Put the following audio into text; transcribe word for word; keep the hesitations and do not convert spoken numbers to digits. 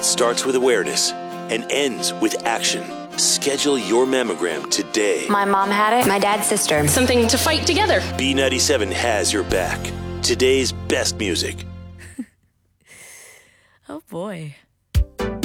It starts with awareness and ends with action. Schedule your mammogram today. My mom had it, my dad's sister. Something to fight together. B ninety-seven has your back. Today's best music. Oh boy.